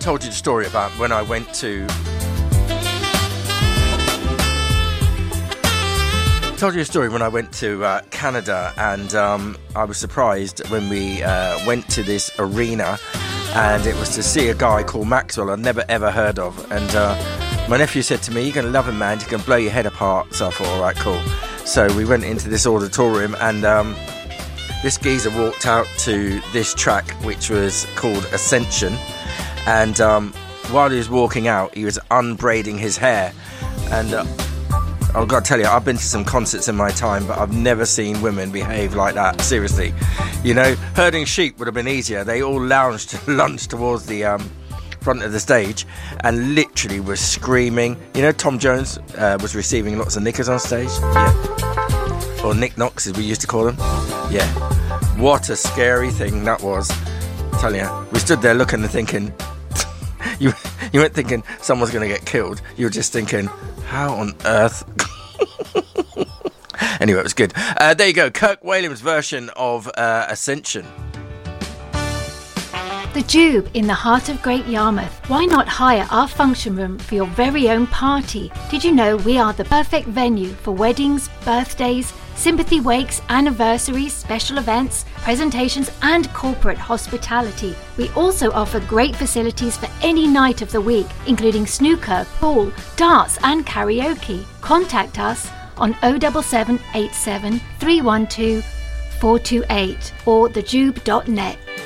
told you the story about when I went to... Canada, and I was surprised when we went to this arena, and it was to see a guy called Maxwell I'd never ever heard of, and my nephew said to me, "You're going to love him, man, he's going to blow your head apart." So I thought, alright, cool. So we went into this auditorium, and this geezer walked out to this track which was called Ascension, and while he was walking out, he was unbraiding his hair, and I've got to tell you, I've been to some concerts in my time, but I've never seen women behave like that, seriously. You know, herding sheep would have been easier. They all lunged towards the front of the stage and literally were screaming. You know, Tom Jones was receiving lots of knickers on stage? Yeah. Or knick-knocks, as we used to call them. Yeah. What a scary thing that was. I tell you, we stood there looking and thinking... You weren't thinking someone's going to get killed. You were just thinking, how on earth? Anyway, it was good. There you go, Kirk Whalum's version of Ascension. The Jube in the heart of Great Yarmouth. Why not hire our function room for your very own party? Did you know we are the perfect venue for weddings, birthdays, sympathy wakes, anniversaries, special events, presentations and corporate hospitality. We also offer great facilities for any night of the week, including snooker, pool, darts and karaoke. Contact us on 07787 312 428 or thejube.net.